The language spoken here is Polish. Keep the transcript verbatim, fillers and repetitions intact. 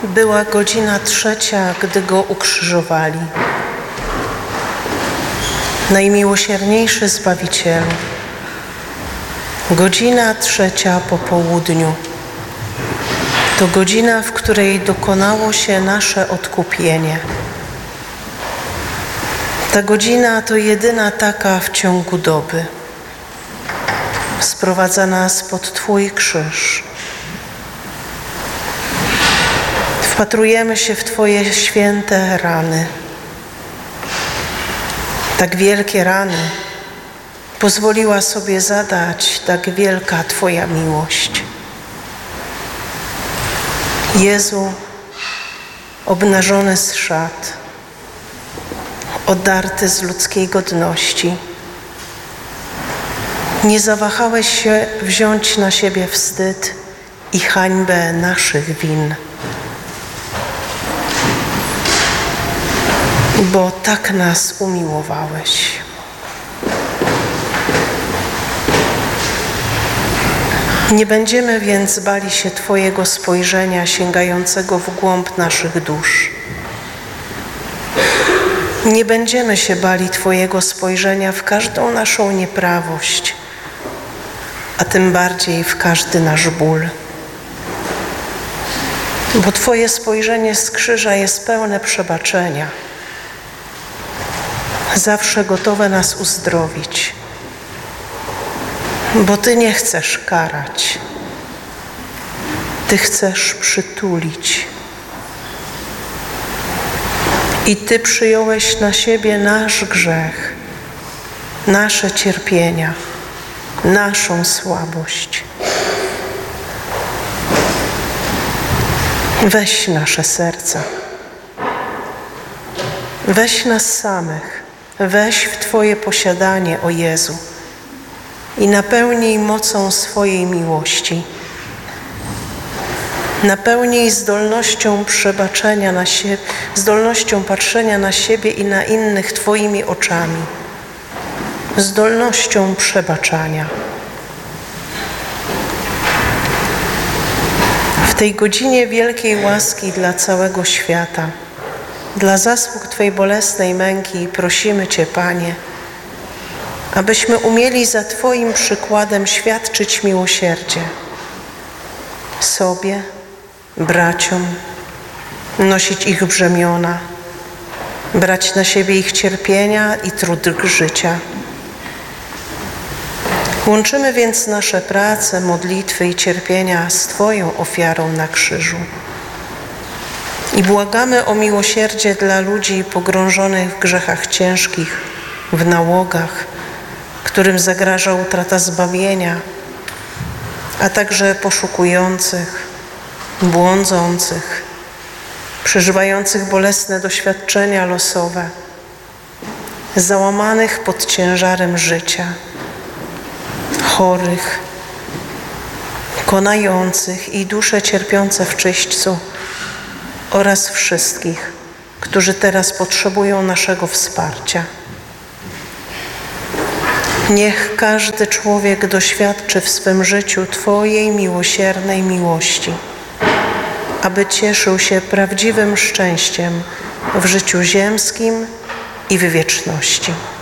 Była godzina trzecia, gdy go ukrzyżowali. Najmiłosierniejszy Zbawicielu, godzina trzecia po południu to godzina, w której dokonało się nasze odkupienie. Ta godzina to jedyna taka w ciągu doby. Sprowadza nas pod Twój krzyż. Wpatrujemy się w Twoje święte rany. Tak wielkie rany pozwoliła sobie zadać tak wielka Twoja miłość. Jezu, obnażony z szat, odarty z ludzkiej godności, nie zawahałeś się wziąć na siebie wstyd i hańbę naszych win. Bo tak nas umiłowałeś. Nie będziemy więc bali się Twojego spojrzenia sięgającego w głąb naszych dusz. Nie będziemy się bali Twojego spojrzenia w każdą naszą nieprawość, a tym bardziej w każdy nasz ból. Bo Twoje spojrzenie z krzyża jest pełne przebaczenia, zawsze gotowe nas uzdrowić, bo Ty nie chcesz karać, Ty chcesz przytulić. I Ty przyjąłeś na siebie nasz grzech, nasze cierpienia, naszą słabość. Weź nasze serca, weź nas samych, weź w Twoje posiadanie, o Jezu, i napełnij mocą swojej miłości. Napełnij zdolnością przebaczenia na siebie, zdolnością patrzenia na siebie i na innych Twoimi oczami, zdolnością przebaczania. W tej godzinie wielkiej łaski dla całego świata, dla zasług Twej bolesnej męki prosimy Cię, Panie, abyśmy umieli za Twoim przykładem świadczyć miłosierdzie sobie, braciom, nosić ich brzemiona, brać na siebie ich cierpienia i trud życia. Łączymy więc nasze prace, modlitwy i cierpienia z Twoją ofiarą na krzyżu. I błagamy o miłosierdzie dla ludzi pogrążonych w grzechach ciężkich, w nałogach, którym zagraża utrata zbawienia, a także poszukujących, błądzących, przeżywających bolesne doświadczenia losowe, załamanych pod ciężarem życia, chorych, konających i dusze cierpiące w czyśćcu oraz wszystkich, którzy teraz potrzebują naszego wsparcia. Niech każdy człowiek doświadczy w swym życiu Twojej miłosiernej miłości, aby cieszył się prawdziwym szczęściem w życiu ziemskim i w wieczności.